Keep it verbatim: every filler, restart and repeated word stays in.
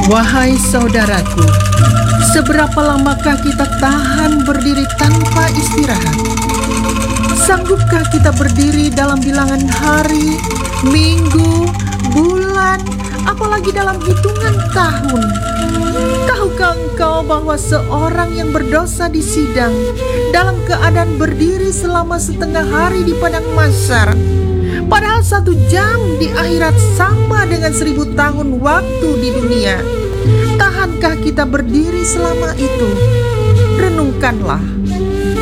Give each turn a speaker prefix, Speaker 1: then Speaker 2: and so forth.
Speaker 1: Wahai saudaraku, seberapa lamakah kita tahan berdiri tanpa istirahat? Sanggupkah kita berdiri dalam bilangan hari, minggu, bulan, apalagi dalam hitungan tahun? Tahukah engkau bahwa seorang yang berdosa di sidang dalam keadaan berdiri selama setengah hari di padang mahsyar, padahal satu jam di akhirat sama dengan seribu tahun waktu di dunia? Tahankah kita berdiri selama itu? Renungkanlah.